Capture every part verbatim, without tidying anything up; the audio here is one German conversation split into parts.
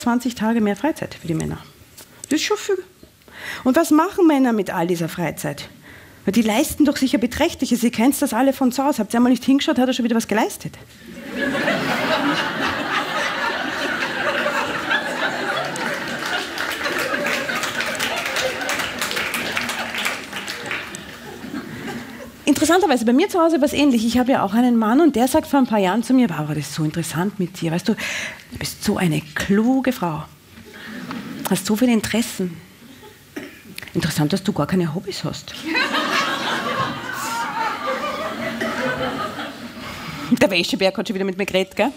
zwanzig Tage mehr Freizeit für die Männer. Das ist schon viel. Und was machen Männer mit all dieser Freizeit? Die leisten doch sicher Beträchtliches. Ihr kennt das alle von zu Hause. Habt ihr einmal nicht hingeschaut, hat er schon wieder was geleistet? Interessanterweise, bei mir zu Hause war es ähnlich. Ich habe ja auch einen Mann und der sagt vor ein paar Jahren zu mir, wow, das ist so interessant mit dir. Weißt du, du bist so eine kluge Frau. Hast so viele Interessen. Interessant, dass du gar keine Hobbys hast. Der Wäscheberg hat schon wieder mit mir geredet, gell?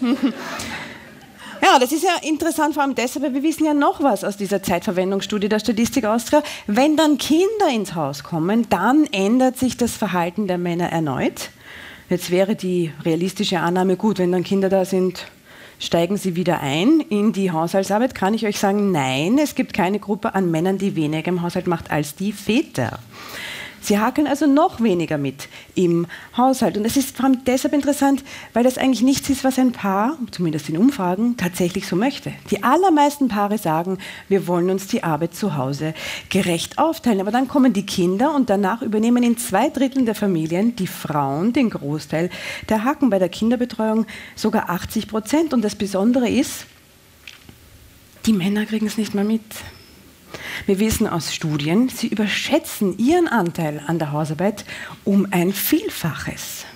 Ja, das ist ja interessant, vor allem deshalb, weil wir wissen ja noch was aus dieser Zeitverwendungsstudie der Statistik Austria. Wenn dann Kinder ins Haus kommen, dann ändert sich das Verhalten der Männer erneut. Jetzt wäre die realistische Annahme, gut, wenn dann Kinder da sind, steigen sie wieder ein in die Haushaltsarbeit. Kann ich euch sagen, nein, es gibt keine Gruppe an Männern, die weniger im Haushalt macht als die Väter. Sie hakeln also noch weniger mit im Haushalt. Und das ist vor allem deshalb interessant, weil das eigentlich nichts ist, was ein Paar, zumindest in Umfragen, tatsächlich so möchte. Die allermeisten Paare sagen, wir wollen uns die Arbeit zu Hause gerecht aufteilen. Aber dann kommen die Kinder und danach übernehmen in zwei Dritteln der Familien die Frauen den Großteil der Hacken. Bei der Kinderbetreuung sogar achtzig Prozent. Und das Besondere ist, die Männer kriegen es nicht mehr mit. Wir wissen aus Studien, sie überschätzen ihren Anteil an der Hausarbeit um ein Vielfaches.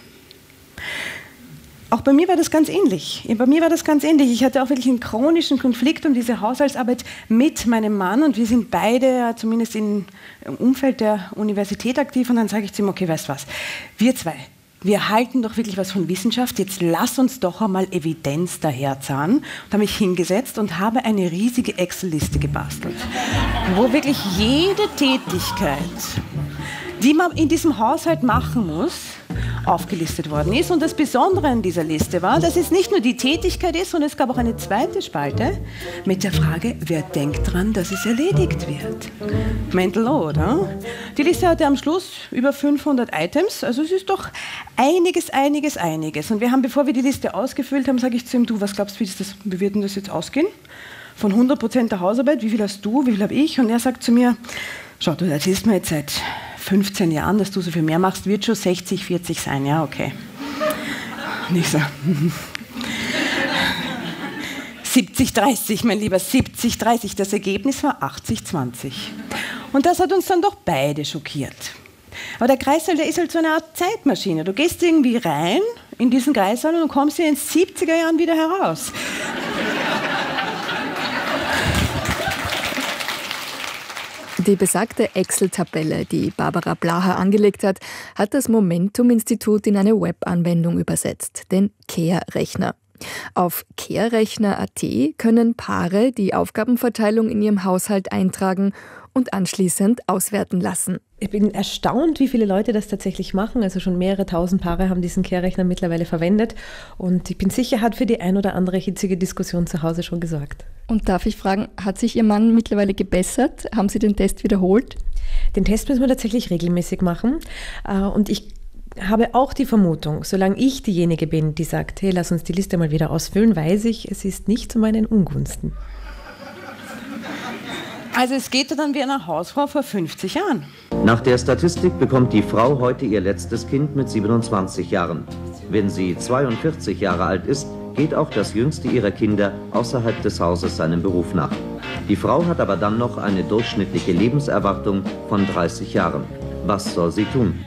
Auch bei mir war das ganz ähnlich. Bei mir war das ganz ähnlich. Ich hatte auch wirklich einen chronischen Konflikt um diese Haushaltsarbeit mit meinem Mann und wir sind beide zumindest im Umfeld der Universität aktiv und dann sage ich zu ihm, okay, weißt du was, wir zwei, wir halten doch wirklich was von Wissenschaft, jetzt lass uns doch einmal Evidenz daherzahlen. Und habe mich hingesetzt und habe eine riesige Excel-Liste gebastelt, wo wirklich jede Tätigkeit, die man in diesem Haushalt machen muss, aufgelistet worden ist. Und das Besondere an dieser Liste war, dass es nicht nur die Tätigkeit ist, sondern es gab auch eine zweite Spalte mit der Frage, wer denkt dran, dass es erledigt wird? Mental Load, oder? Die Liste hatte am Schluss über fünfhundert Items, also es ist doch einiges, einiges, einiges. Und wir haben, bevor wir die Liste ausgefüllt haben, sage ich zu ihm, du, was glaubst du, wie, das, wie wird denn das jetzt ausgehen? Von hundert Prozent der Hausarbeit, wie viel hast du, wie viel habe ich? Und er sagt zu mir, schau, du erzählst mir jetzt seit fünfzehn Jahren, dass du so viel mehr machst, wird schon sechzig vierzig sein, ja, okay. Nicht so. siebzig dreißig, mein Lieber, siebzig dreißig. Das Ergebnis war achtzig zwanzig. Und das hat uns dann doch beide schockiert. Aber der Kreissaal, der ist halt so eine Art Zeitmaschine. Du gehst irgendwie rein in diesen Kreissaal und kommst hier in den siebziger Jahren wieder heraus. Die besagte Excel-Tabelle, die Barbara Blaha angelegt hat, hat das Momentum-Institut in eine Web-Anwendung übersetzt, den Care-Rechner. Auf carerechner punkt at können Paare die Aufgabenverteilung in ihrem Haushalt eintragen und anschließend auswerten lassen. Ich bin erstaunt, wie viele Leute das tatsächlich machen. Also schon mehrere tausend Paare haben diesen Care-Rechner mittlerweile verwendet. Und ich bin sicher, hat für die ein oder andere hitzige Diskussion zu Hause schon gesorgt. Und darf ich fragen, hat sich Ihr Mann mittlerweile gebessert? Haben Sie den Test wiederholt? Den Test müssen wir tatsächlich regelmäßig machen. Und ich habe auch die Vermutung, solange ich diejenige bin, die sagt, hey, lass uns die Liste mal wieder ausfüllen, weiß ich, es ist nicht zu meinen Ungunsten. Also es geht dann wie eine Hausfrau vor fünfzig Jahren. Nach der Statistik bekommt die Frau heute ihr letztes Kind mit siebenundzwanzig Jahren. Wenn sie zweiundvierzig Jahre alt ist, geht auch das jüngste ihrer Kinder außerhalb des Hauses seinem Beruf nach. Die Frau hat aber dann noch eine durchschnittliche Lebenserwartung von dreißig Jahren. Was soll sie tun?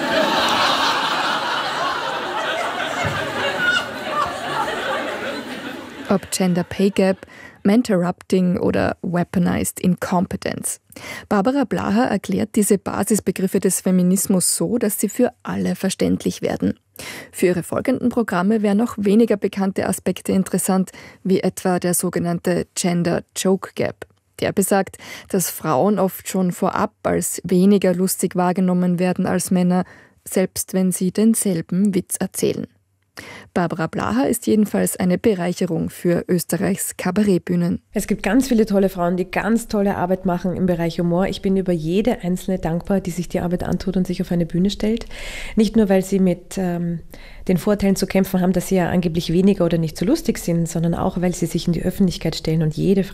Ob Gender Pay Gap, Mentorrupting oder Weaponized Incompetence. Barbara Blaha erklärt diese Basisbegriffe des Feminismus so, dass sie für alle verständlich werden. Für ihre folgenden Programme wären noch weniger bekannte Aspekte interessant, wie etwa der sogenannte Gender Joke Gap. Der besagt, dass Frauen oft schon vorab als weniger lustig wahrgenommen werden als Männer, selbst wenn sie denselben Witz erzählen. Barbara Blaha ist jedenfalls eine Bereicherung für Österreichs Kabarettbühnen. Es gibt ganz viele tolle Frauen, die ganz tolle Arbeit machen im Bereich Humor. Ich bin über jede einzelne dankbar, die sich die Arbeit antut und sich auf eine Bühne stellt. Nicht nur, weil sie mit ähm, den Vorteilen zu kämpfen haben, dass sie ja angeblich weniger oder nicht so lustig sind, sondern auch, weil sie sich in die Öffentlichkeit stellen und jede Frau